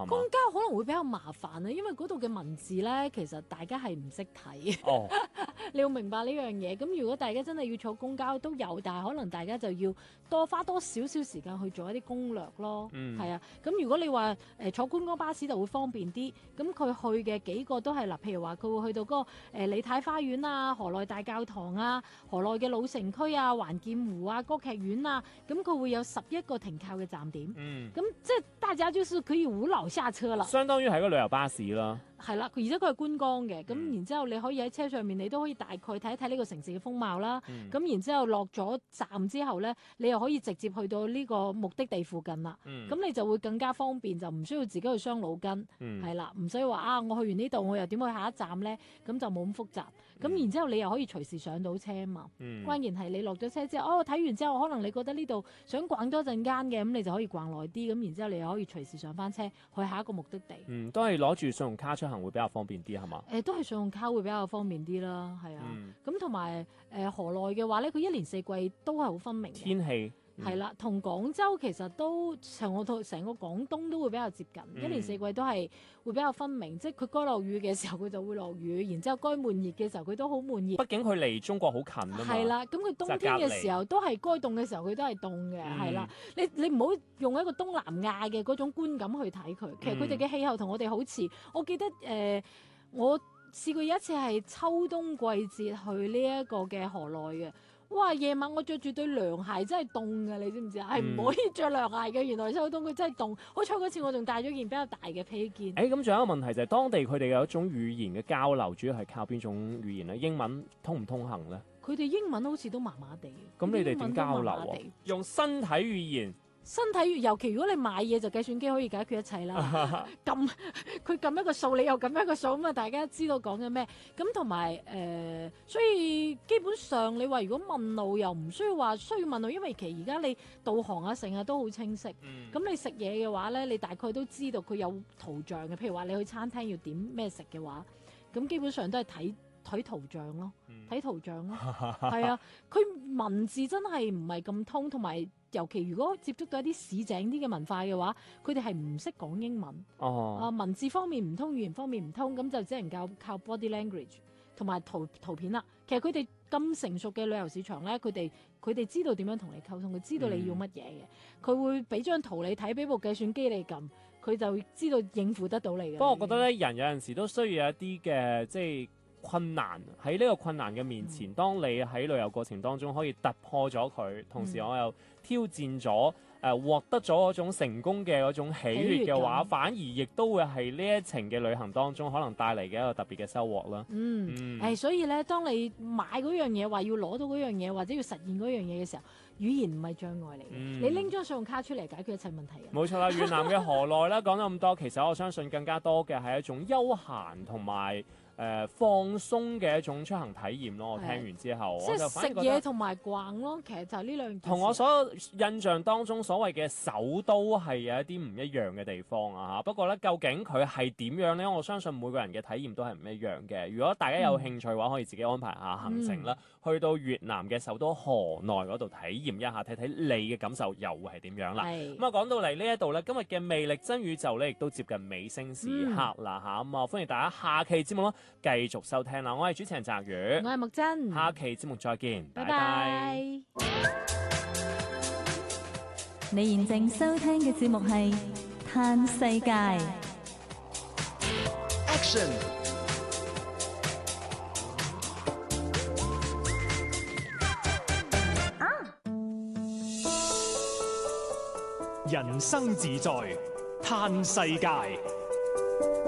係嘛？ 公交可能會比較麻煩啊，因為嗰度嘅文字咧，其實大家係唔識睇。 哦， 你要明白呢樣嘢。咁如果大家真係要坐公交都有，但係可能大家就要花多少少時間去做一啲攻略咯。係啊。咁如果你話坐觀光巴士就會方便啲，咁佢去嘅幾個都係嗱，譬如話佢會去到嗰個李太花園啊、河內大教堂啊、河內嘅老城區啊、環劍湖啊、歌劇院啊，咁佢會有11個停靠嘅站點。咁即係大家就是可以無腦下車啦。 相當於係個旅遊巴士啦。 係啦，而且佢係觀光嘅，咁然之後你可以喺車上面，你都可以大概睇一睇呢個城市嘅風貌啦。咁然之後落咗站之後咧，你又可以直接去到呢個目的地附近啦。咁你就會更加方便，就唔需要自己去傷腦筋。係啦，唔需要話啊，我去完呢度，我又點去下一站咧？咁就冇咁複雜。咁然之後你又可以隨時上到車啊嘛。關鍵係你落咗車之後，睇完之後，可能你覺得呢度想逛多陣間嘅，咁你就可以逛耐啲。咁然之後你又可以隨時上翻車去下一個目的地。 都係攞住信用卡出行會比較方便啲係嘛？ 都係信用卡會比較方便啲啦，係啊。咁同埋河內嘅話咧，佢一年四季都係好分明嘅。 天氣係啦，同廣州其實都成個廣東都會比較接近，一年四季都係會比較分明，即係佢該落雨嘅時候佢就會落雨，然之後該悶熱嘅時候佢都好悶熱。 畢竟佢離中國好近啊嘛。 係啦，咁佢冬天嘅時候都係該凍嘅時候佢都係凍嘅，係啦。你唔好用一個東南亞嘅嗰種觀感去睇佢，其實佢哋嘅氣候同我哋好似。我記得我試過有一次係秋冬季節去呢一個嘅河內嘅。哇！夜晚我着住對涼鞋真係凍㗎，你知唔知啊？係唔可以着涼鞋嘅。原來秋冬佢真係凍。好彩嗰次我仲帶咗件比較大嘅披肩。 咁仲有一個問題就係當地佢哋有一種語言嘅交流，主要係靠邊種語言咧？英文通唔通行咧？ 佢哋英文好似都麻麻地。 咁你哋點交流啊？用身體語言。 身體尤其如果你買嘢就計算機可以解決一切啦。佢撳一個數，你又撳一個數，咁啊大家知道講緊咩。咁同埋所以基本上你話如果問路又唔需要問路，因為其實而家你導航啊成日都好清晰。咁你食嘢嘅話咧，你大概都知道佢有圖像嘅。譬如話你去餐廳要點咩食嘅話，咁基本上都係睇圖像咯，睇圖像咯。係啊，佢文字真係唔係咁通，同埋。尤其如果接觸到一啲市井啲嘅文化嘅話，佢哋係唔識講英文。文字方面唔通，語言方面唔通，咁就只能靠 body language 同埋圖片啦。其實佢哋咁成熟嘅旅遊市場咧，佢哋知道點樣同你溝通，佢知道你要乜嘢嘅，佢會俾張圖你睇，俾部計算機你撳，佢就知道應付得到你嘅。 不過我覺得咧，人有陣時都需要一啲嘅即係困難，喺呢個困難嘅面前，當你喺旅遊過程當中可以突破咗佢，同時我又挑戰咗獲得咗嗰種成功嘅嗰種喜悅嘅話，反而亦都會係呢一程嘅旅行當中可能帶嚟嘅一個特別嘅收穫啦。 所以咧，當你買嗰樣嘢，話要攞到嗰樣嘢，或者要實現嗰樣嘢嘅時候，語言唔係障礙嚟嘅。你拎張信用卡出嚟解決一切問題。 冇錯啦，越南嘅河內啦，講咗咁多，其實我相信更加多嘅係一種休閒同埋放鬆嘅一種出行體驗咯。我聽完之後， 即係食嘢同埋逛咯，其實就係呢兩件事。 同我所印象當中所謂嘅首都係有一啲唔一樣嘅地方啊。不過咧，究竟佢係點樣呢？我相信每個人嘅體驗都係唔一樣嘅。如果大家有興趣嘅話，可以自己安排下行程啦，去到越南嘅首都河內嗰度體驗一下，睇睇你嘅感受又會係點樣啦。咁啊，講到嚟呢一度咧，今日嘅魅力真宇宙咧，亦都接近尾聲時刻啦嚇。咁啊，歡迎大家下期節目咯，繼續收聽啦。我係主持人澤宇， 我係木真， 下期節目再見， 拜拜。 你現正收聽嘅節目係《嘆世界》。 Action！ 人生自在，嘆世界。